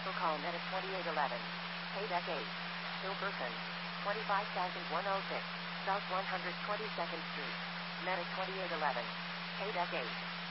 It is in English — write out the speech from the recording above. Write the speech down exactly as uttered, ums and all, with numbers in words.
Cancel call Meta twenty-eight eleven. Payback eight. Hilberson. twenty-five thousand one hundred six. South one hundred twenty-second Street. Meta twenty-eight eleven. Payback eight.